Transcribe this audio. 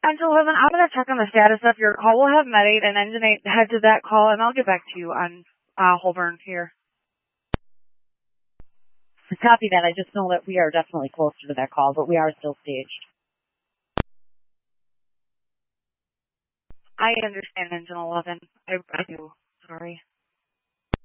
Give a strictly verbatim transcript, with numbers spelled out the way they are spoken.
Engine eleven, I'm going to check on the status of your call. We'll have Med eight and Engine eight head to that call, and I'll get back to you on uh, Holborn here. Copy that. I just know that we are definitely closer to that call, but we are still staged. I understand, Engine eleven. I, I do. Sorry.